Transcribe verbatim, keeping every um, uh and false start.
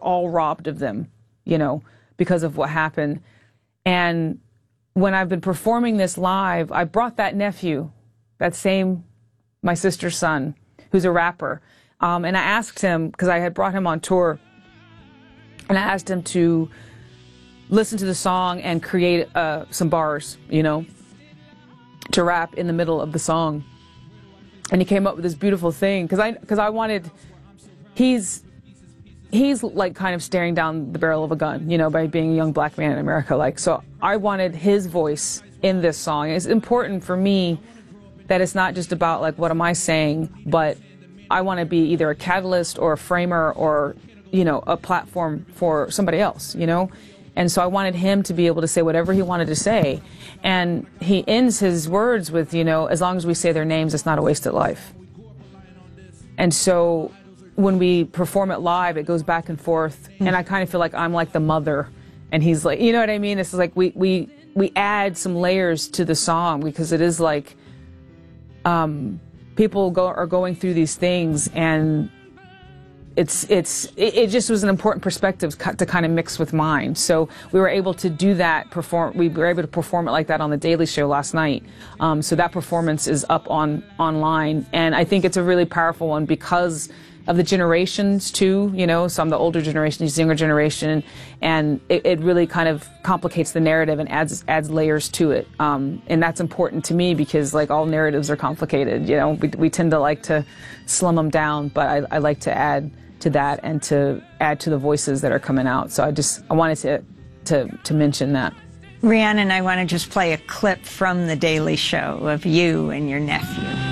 all robbed of them, you know, because of what happened. And when I've been performing this live, I brought that nephew, that same, my sister's son, who's a rapper. Um, and I asked him, because I had brought him on tour, and I asked him to listen to the song and create uh, some bars, you know, to rap in the middle of the song. And he came up with this beautiful thing, because I, because I wanted, he's, he's like kind of staring down the barrel of a gun, you know, by being a young black man in America. Like, so I wanted his voice in this song. It's important for me that it's not just about like, what am I saying, but I want to be either a catalyst or a framer or, you know, a platform for somebody else, you know? And so I wanted him to be able to say whatever he wanted to say. And he ends his words with, you know, as long as we say their names, it's not a wasted life. And so when we perform it live, it goes back and forth. Mm. And I kind of feel like I'm like the mother. And he's like, you know what I mean? It's like we, we, we add some layers to the song, because it is like, um, people go, are going through these things, and it's it's it, it just was an important perspective to kind of mix with mine. So we were able to do that perform we were able to perform it like that on the Daily Show last night. Um, so that performance is up on online, and I think it's a really powerful one because of the generations too, you know, some the older generation, the younger generation, and it, it really kind of complicates the narrative and adds adds layers to it. Um, and that's important to me because like all narratives are complicated, you know, we, we tend to like to slim them down, but I, I like to add to that and to add to the voices that are coming out. So I just, I wanted to, to, to mention that. Rhiannon, I want to just play a clip from the Daily Show of you and your nephew.